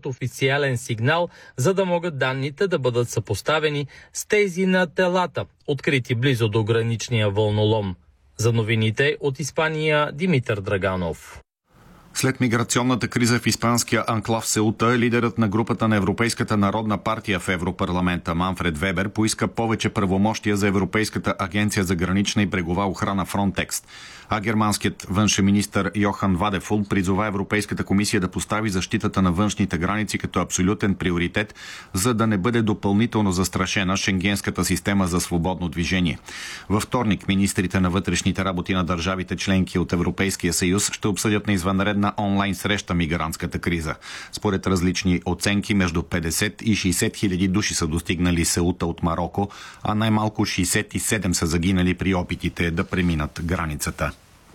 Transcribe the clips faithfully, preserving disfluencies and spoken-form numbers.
подават официален сигнал, за да могат данните да бъдат съпоставени с тези на телата, открити близо до граничния вълнолом. За новините от Испания, Димитър Драганов. След миграционната криза в испанския анклав Сеута, лидерът на групата на Европейската народна партия в Европарламента Манфред Вебер поиска повече правомощия за Европейската агенция за гранична и брегова охрана Фронтекс. А германският външен министър Йохан Вадефул призова Европейската комисия да постави защитата на външните граници като абсолютен приоритет, за да не бъде допълнително застрашена шенгенската система за свободно движение. Във вторник министрите на вътрешните работи на държавите членки от Европейския съюз ще обсъдят на извънредна онлайн среща мигрантската криза. Според различни оценки, между петдесет и шейсет хиляди души са достигнали Сеута от Мароко, а най-малко шейсет и седем са загинали при опитите да преминат границата.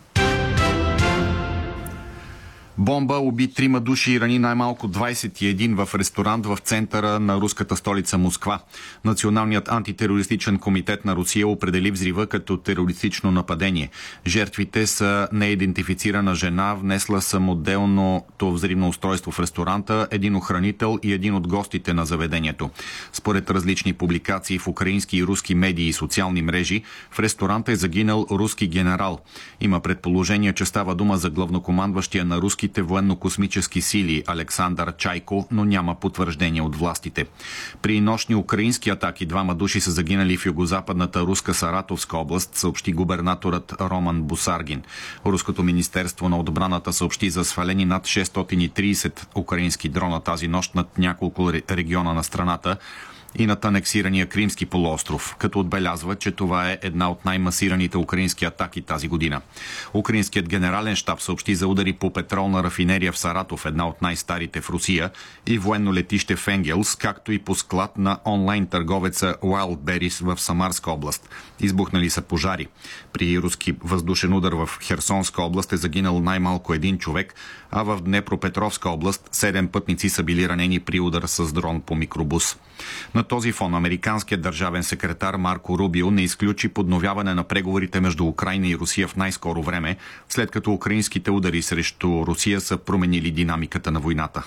Бомба уби трима души и рани най-малко двайсет и един в ресторант в центъра на руската столица Москва. Националният антитерористичен комитет на Русия определи взрива като терористично нападение. Жертвите са неидентифицирана жена, внесла самоделното взривно устройство в ресторанта, един охранител и един от гостите на заведението. Според различни публикации в украински и руски медии и социални мрежи, в ресторанта е загинал руски генерал. Има предположение, че става дума за главнокомандващия на руски военно-космически сили Александър Чайко, но няма потвърждение от властите. При нощни украински атаки двама души са загинали в югозападната руска Саратовска област, съобщи губернаторът Роман Бусаргин. Руското министерство на отбраната съобщи за свалени над шестстотин и трийсет украински дрона тази нощ над няколко региона на страната и над анексирания Кримски полуостров, като отбелязва, че това е една от най-масираните украински атаки тази година. Украинският генерален щаб съобщи за удари по петролна рафинерия в Саратов, една от най-старите в Русия, и военно летище в Енгелс, както и по склад на онлайн търговеца Wildberries в Самарска област. Избухнали са пожари. При руски въздушен удар в Херсонска област е загинал най-малко един човек, а в Днепропетровска област седем пътници са били ранени при удар с дрон по микробус. На този фон американският държавен секретар Марко Рубио не изключи подновяване на преговорите между Украйна и Русия в най-скоро време, след като украинските удари срещу Русия са променили динамиката на войната.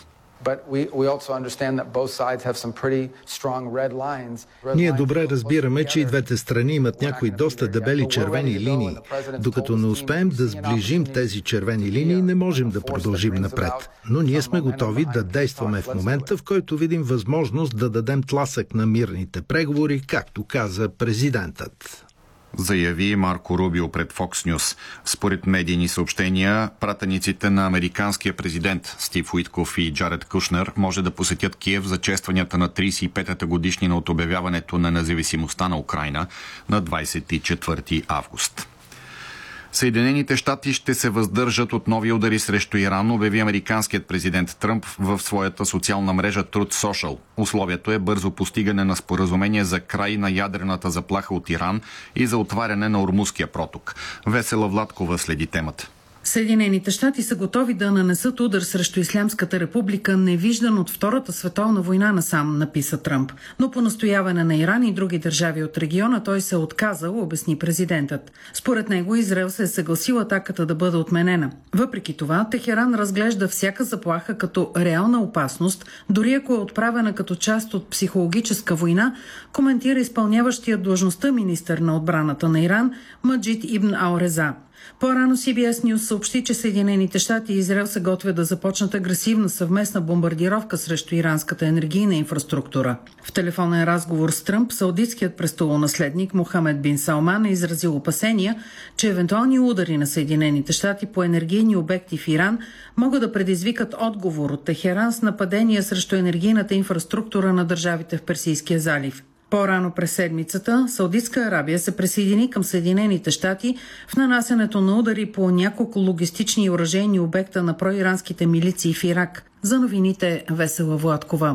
Ние добре разбираме, че и двете страни имат някои доста дебели червени линии. Докато не успеем да сближим тези червени линии, не можем да продължим напред. Но ние сме готови да действаме в момента, в който видим възможност да дадем тласък на мирните преговори, както каза президентът. Заяви Марко Рубио пред Fox News. Според медийни съобщения, пратениците на американския президент Стив Уитков и Джаред Кушнер може да посетят Киев за честванията на трийсет и петата годишнина от обявяването на независимостта на Украйна на двайсет и четвърти август. Съединените щати ще се въздържат от нови удари срещу Иран, обяви американският президент Тръмп в своята социална мрежа Truth Social. Условието е бързо постигане на споразумение за край на ядрената заплаха от Иран и за отваряне на Ормузския проток. Весела Владкова следи темата. Съединените щати са готови да нанесат удар срещу Ислямската република, невиждан от Втората световна война насам, написа Тръмп. Но по настояване на Иран и други държави от региона той се е отказал, обясни президентът. Според него Израел се е съгласил атаката да бъде отменена. Въпреки това, Техеран разглежда всяка заплаха като реална опасност, дори ако е отправена като част от психологическа война, коментира изпълняващия длъжността министър на отбраната на Иран Маджид Ибн Ал-Реза. По-рано Си Би Ес News съобщи, че Съединените щати и Израел се готвят да започнат агресивна съвместна бомбардировка срещу иранската енергийна инфраструктура. В телефонен разговор с Тръмп, саудитският престолонаследник Мохамед бин Салман е изразил опасения, че евентуални удари на Съединените щати по енергийни обекти в Иран могат да предизвикат отговор от Техеран с нападения срещу енергийната инфраструктура на държавите в Персийския залив. По-рано през седмицата Саудитска Арабия се присъедини към Съединените щати в нанасянето на удари по няколко логистични и оръжейни обекта на проиранските милиции в Ирак. За новините Весела Владкова.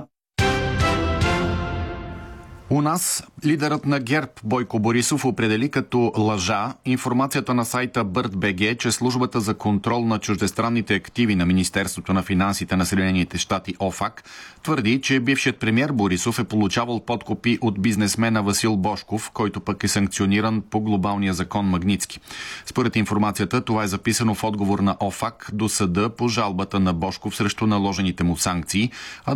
У нас лидерът на ГЕРБ Бойко Борисов определи като лъжа информацията на сайта Бърд.бг, че службата за контрол на чуждестранните активи на Министерството на финансите на Съединените щати ОФАК твърди, че бившият премиер Борисов е получавал подкупи от бизнесмена Васил Божков, който пък е санкциониран по глобалния закон Магнитски. Според информацията, това е записано в отговор на ОФАК до съда по жалбата на Божков срещу наложените му санкции, а